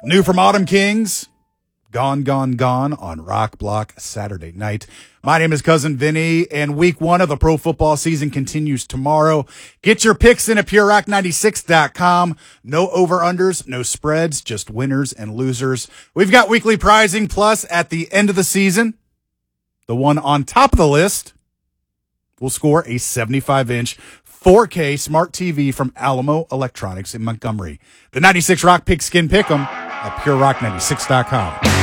New from Autumn Kings, Gone, Gone, Gone on Rock Block Saturday night. My name is Cousin Vinny, and week one of the pro football season continues tomorrow. Get your picks in at PureRock96.com. No over-unders, no spreads, just winners and losers. We've got weekly prizing, plus at the end of the season, the one on top of the list will score a 75-inch 4K smart TV from Alamo Electronics in Montgomery. The 96 Rock Pigskin Pick'em at PureRock96.com.